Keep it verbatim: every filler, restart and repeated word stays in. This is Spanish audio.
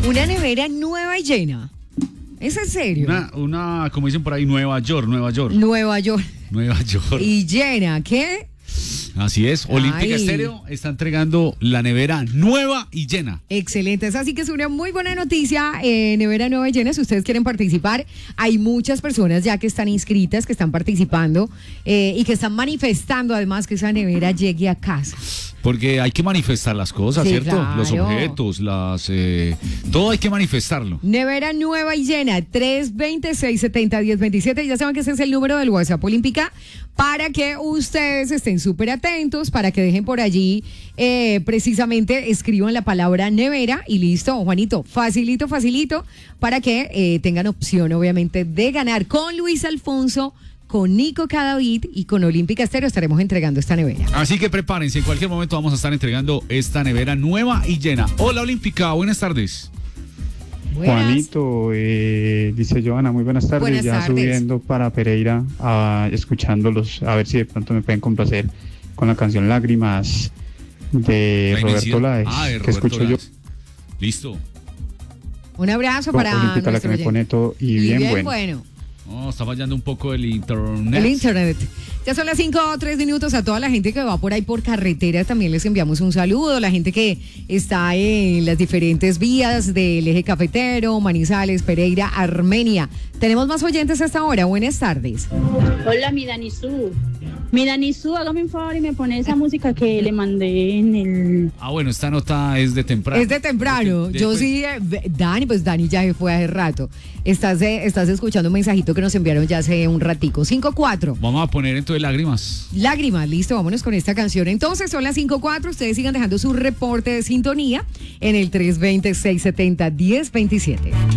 Una nevera nueva y llena. ¿Es en serio? Una, una, como dicen por ahí, Nueva York, Nueva York. Nueva York. Nueva York. Y llena, ¿qué? Así es, Olímpica Ay. Estéreo está entregando la nevera nueva y llena. Excelente, es así que es una muy buena noticia, eh, nevera nueva y llena, si ustedes quieren participar, hay muchas personas ya que están inscritas, que están participando eh, y que están manifestando además que esa nevera llegue a casa. Porque hay que manifestar las cosas, Sí, ¿cierto? claro. Los objetos, las eh, todo hay que manifestarlo. Nevera nueva y llena, tres veintiséis, setenta, diez veintisiete. Ya saben que ese es el número del WhatsApp Olímpica para que ustedes estén súper atentos, para que dejen por allí, eh, precisamente escriban la palabra nevera y listo, Juanito, facilito, facilito, para que eh, tengan opción, obviamente, de ganar con Luis Alfonso, con Nico Cadavid y con Olímpica Estéreo estaremos entregando esta nevera. Así que prepárense, en cualquier momento vamos a estar entregando esta nevera nueva y llena. Hola Olímpica, buenas tardes. Buenas. Juanito, eh, dice Johanna, muy buenas tardes. Buenas ya tardes. subiendo para Pereira, a, escuchándolos, a ver si de pronto me pueden complacer con la canción Lágrimas de La Roberto inicial- Láez, Ah, de que Roberto escucho yo. Láez. Listo. Un abrazo para Olímpica, la nuestro que me oyente. pone todo y, Y bien, bien bueno. bueno. Oh, está fallando un poco el internet. El internet. Ya son las cinco o tres minutos. A toda la gente que va por ahí por carretera también les enviamos un saludo. La gente que está en las diferentes vías del eje cafetero, Manizales, Pereira, Armenia. Tenemos más oyentes hasta ahora. Buenas tardes. Hola, mi Danisú. Mi Danisú, hágame un favor y me pone esa música que le mandé en el... Ah, bueno, esta nota es de temprano. Es de temprano. De- Yo después- sí, eh, ve- Dani, pues Dani ya se fue hace rato. Estás, eh, estás escuchando un mensajito que nos enviaron ya hace un ratico. cinco cuatro. Vamos a poner entonces lágrimas. Lágrimas, listo, vámonos con esta canción. Entonces son las cinco cuatro, ustedes sigan dejando su reporte de sintonía en el tres veinte, seiscientos setenta, diez veintisiete.